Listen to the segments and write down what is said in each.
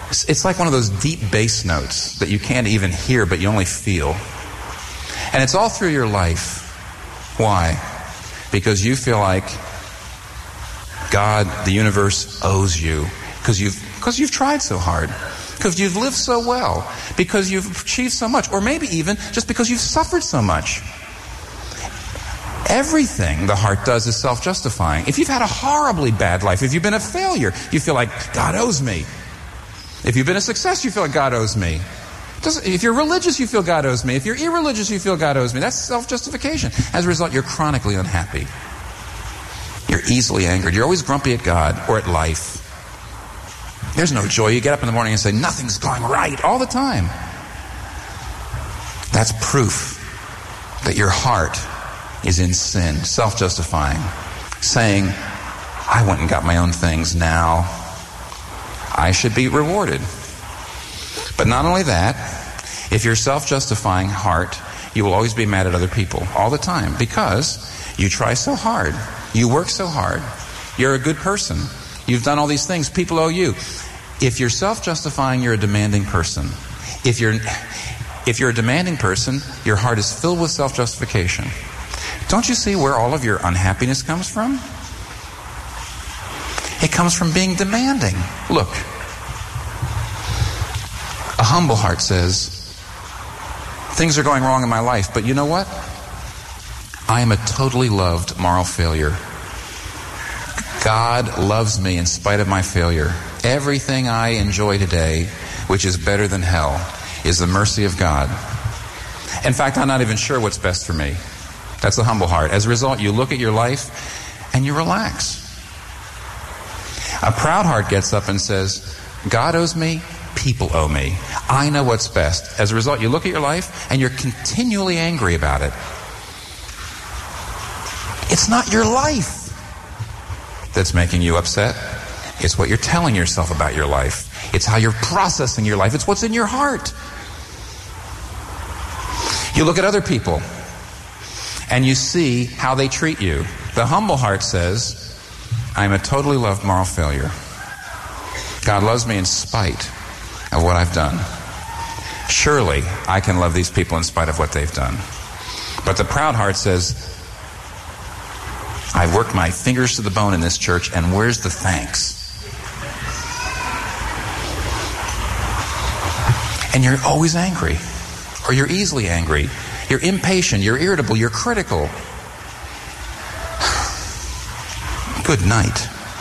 It's like one of those deep bass notes that you can't even hear, but you only feel. And it's all through your life. Why? Because you feel like God, the universe, owes you. Because you've tried so hard. Because you've lived so well. Because you've achieved so much. Or maybe even just because you've suffered so much. Everything the heart does is self-justifying. If you've had a horribly bad life, if you've been a failure, you feel like God owes me. If you've been a success, you feel like God owes me. If you're religious, you feel God owes me. If you're irreligious, you feel God owes me. That's self-justification. As a result, you're chronically unhappy. You're easily angered. You're always grumpy at God or at life. There's no joy. You get up in the morning and say, nothing's going right all the time. That's proof that your heart is in sin, self-justifying, saying, I went and got my own things now. I should be rewarded. But not only that, if you're self-justifying heart, you will always be mad at other people all the time because you try so hard. You work so hard. You're a good person. You've done all these things. People owe you. If you're self-justifying, you're a demanding person. If you're a demanding person, your heart is filled with self-justification. Don't you see where all of your unhappiness comes from? It comes from being demanding. Look, a humble heart says, things are going wrong in my life, but you know what? I am a totally loved moral failure. God loves me in spite of my failure. Everything I enjoy today, which is better than hell, is the mercy of God. In fact, I'm not even sure what's best for me. That's a humble heart. As a result, you look at your life and you relax. A proud heart gets up and says, God owes me, people owe me. I know what's best. As a result, you look at your life and you're continually angry about it. It's not your life that's making you upset. It's what you're telling yourself about your life. It's how you're processing your life. It's what's in your heart. You look at other people and you see how they treat you. The humble heart says, I'm a totally loved moral failure. God loves me in spite of what I've done. Surely I can love these people in spite of what they've done. But the proud heart says, I've worked my fingers to the bone in this church, and where's the thanks? And you're always angry, or you're easily angry. You're impatient, you're irritable, you're critical. Good night.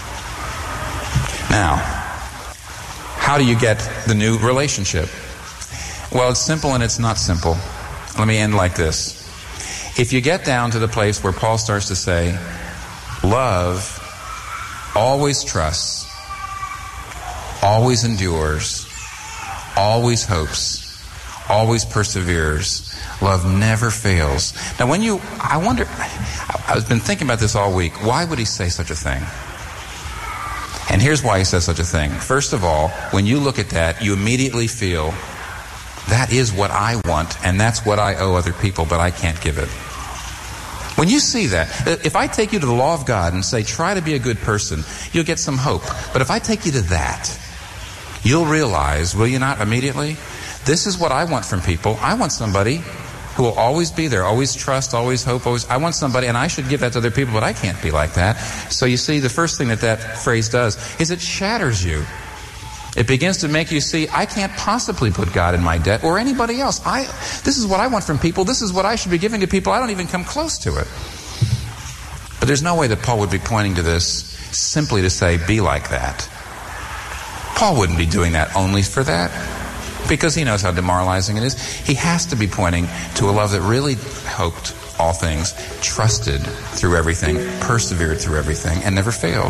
Now, how do you get the new relationship? Well, it's simple and it's not simple. Let me end like this. If you get down to the place where Paul starts to say, love always trusts, always endures, always hopes, always perseveres. Love never fails. Now I've been thinking about this all week. Why would he say such a thing? And here's why he says such a thing. First of all, when you look at that, you immediately feel, that is what I want, and that's what I owe other people, but I can't give it. When you see that, if I take you to the law of God and say, try to be a good person, you'll get some hope. But if I take you to that, you'll realize, will you not immediately? This is what I want from people. I want somebody who will always be there, always trust, always hope, always. I want somebody, and I should give that to other people, but I can't be like that. So you see, the first thing that phrase does is it shatters you. It begins to make you see, I can't possibly put God in my debt or anybody else. This is what I want from people. This is what I should be giving to people. I don't even come close to it. But there's no way that Paul would be pointing to this simply to say, be like that. Paul wouldn't be doing that only for that, because he knows how demoralizing it is. He has to be pointing to a love that really hoped all things, trusted through everything, persevered through everything, and never failed.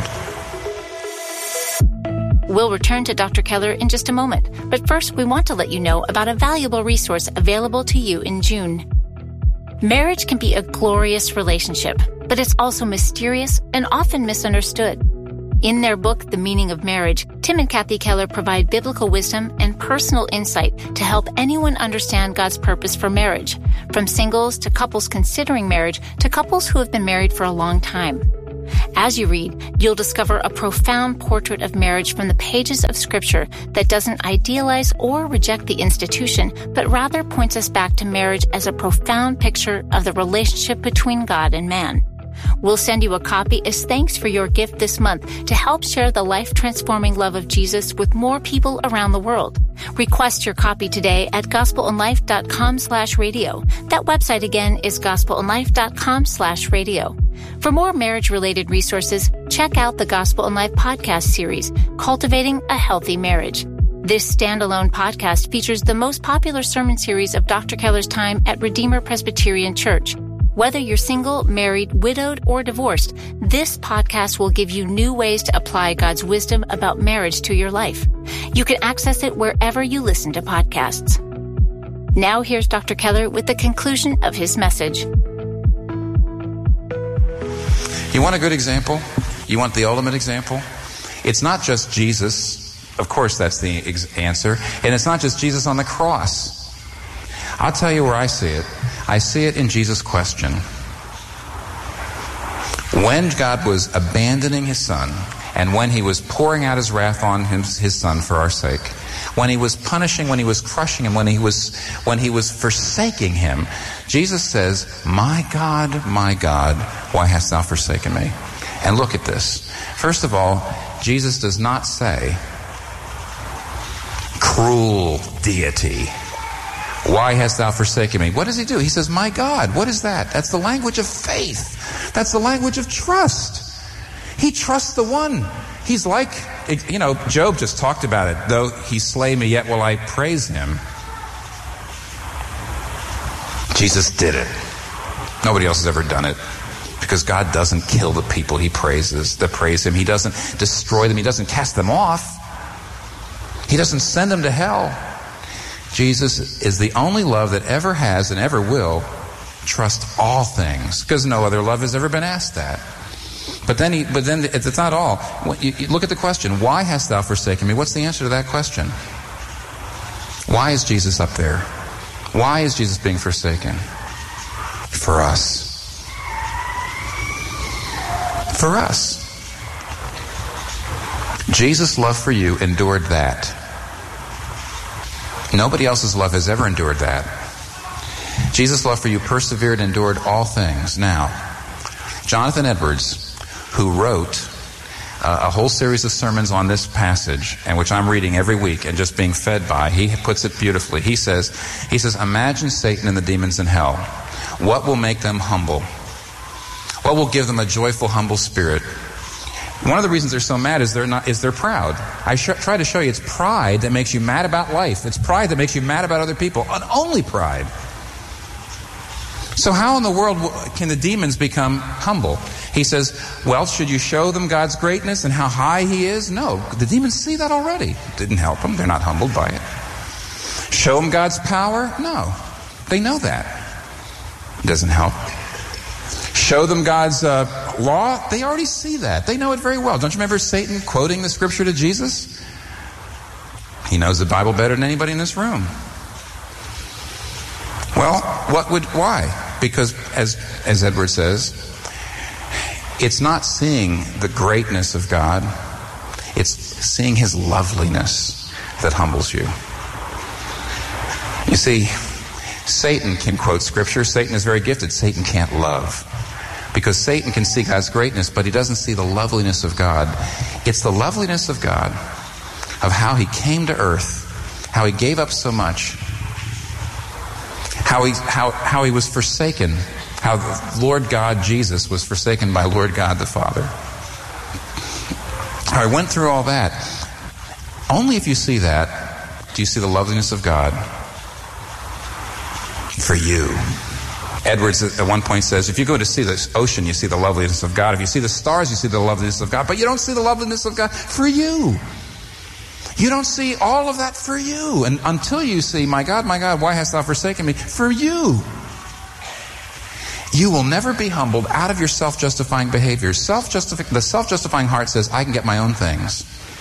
We'll return to Dr. Keller in just a moment, but first we want to let you know about a valuable resource available to you in June. Marriage can be a glorious relationship, but it's also mysterious and often misunderstood. In their book, The Meaning of Marriage, Tim and Kathy Keller provide biblical wisdom and personal insight to help anyone understand God's purpose for marriage, from singles to couples considering marriage to couples who have been married for a long time. As you read, you'll discover a profound portrait of marriage from the pages of Scripture that doesn't idealize or reject the institution, but rather points us back to marriage as a profound picture of the relationship between God and man. We'll send you a copy as thanks for your gift this month to help share the life-transforming love of Jesus with more people around the world. Request your copy today at gospelandlife.com/radio. That website again is gospelandlife.com/radio. For more marriage-related resources, check out the Gospel and Life podcast series, Cultivating a Healthy Marriage. This standalone podcast features the most popular sermon series of Dr. Keller's time at Redeemer Presbyterian Church. Whether you're single, married, widowed, or divorced, this podcast will give you new ways to apply God's wisdom about marriage to your life. You can access it wherever you listen to podcasts. Now here's Dr. Keller with the conclusion of his message. You want a good example? You want the ultimate example? It's not just Jesus. Of course, that's the answer. And it's not just Jesus on the cross. I'll tell you where I see it. I see it in Jesus' question. When God was abandoning his son, and when he was pouring out his wrath on his son for our sake, when he was punishing, when he was crushing him, when he was forsaking him, Jesus says, my God, why hast thou forsaken me? And look at this. First of all, Jesus does not say, cruel deity, why hast thou forsaken me? What does he do? He says, my God. What is that? That's the language of faith. That's the language of trust. He trusts the one. He's like, Job just talked about it. Though he slay me, yet will I praise him. Jesus did it. Nobody else has ever done it. Because God doesn't kill the people he praises, that praise him. He doesn't destroy them. He doesn't cast them off. He doesn't send them to hell. Jesus is the only love that ever has and ever will trust all things, because no other love has ever been asked that. But then it's not all. You look at the question, why hast thou forsaken me? What's the answer to that question? Why is Jesus up there? Why is Jesus being forsaken? For us. For us. Jesus' love for you endured that. Nobody else's love has ever endured that. Jesus' love for you persevered and endured all things. Now, Jonathan Edwards, who wrote a whole series of sermons on this passage, and which I'm reading every week and just being fed by, he puts it beautifully. He says, imagine Satan and the demons in hell. What will make them humble? What will give them a joyful, humble spirit? One of the reasons they're so mad is they're proud. I try to show you it's pride that makes you mad about life. It's pride that makes you mad about other people, and only pride. So how in the world can the demons become humble? He says, well, should you show them God's greatness and how high he is? No, the demons see that already. It didn't help them. They're not humbled by it. Show them God's power? No, they know that. It doesn't help. Show them God's law? They already see that. They know it very well. Don't you remember Satan quoting the scripture to Jesus? He knows the Bible better than anybody in this room. Well, why? Because, as Edward says, it's not seeing the greatness of God. It's seeing his loveliness that humbles you. You see, Satan can quote scripture. Satan is very gifted. Satan can't love. Because Satan can see God's greatness, but he doesn't see the loveliness of God. It's the loveliness of God, of how he came to earth, how he gave up so much, how he was forsaken, how Lord God Jesus was forsaken by Lord God the Father. I went through all that. Only if you see that do you see the loveliness of God for you. Edwards at one point says, if you go to see the ocean, you see the loveliness of God. If you see the stars, you see the loveliness of God. But you don't see the loveliness of God for you. You don't see all of that for you. And until you see, my God, why hast thou forsaken me? For you. You will never be humbled out of your self-justifying behaviors. The self-justifying heart says, I can get my own things.